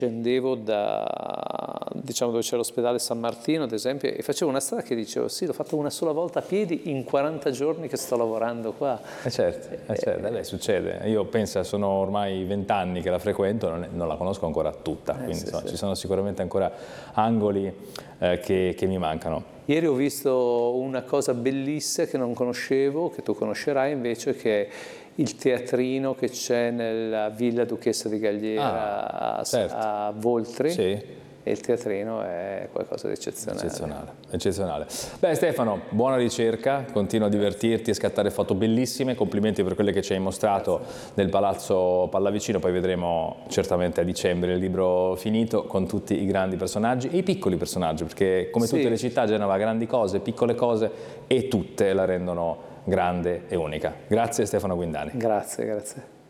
Scendevo diciamo, dove c'è l'ospedale San Martino, ad esempio, e facevo una strada che dicevo, sì, l'ho fatta una sola volta a piedi in 40 giorni che sto lavorando qua. Certo, beh, succede. Io penso, sono ormai 20 anni che la frequento, non la conosco ancora tutta, quindi sì, insomma, sì. ci sono sicuramente ancora angoli che mi mancano. Ieri ho visto una cosa bellissima che non conoscevo, che tu conoscerai invece, che è il teatrino che c'è nella Villa Duchessa di Galliera certo. a Voltri. Sì. E il teatrino è qualcosa di eccezionale. Eccezionale, eccezionale. Beh Stefano, buona ricerca, continua a divertirti e scattare foto bellissime, complimenti per quelle che ci hai mostrato del Palazzo Pallavicino, poi vedremo certamente a dicembre il libro finito con tutti i grandi personaggi e i piccoli personaggi, perché come tutte le città Genova ha grandi cose, piccole cose e tutte la rendono grande e unica. Grazie Stefano Guindani. Grazie, grazie.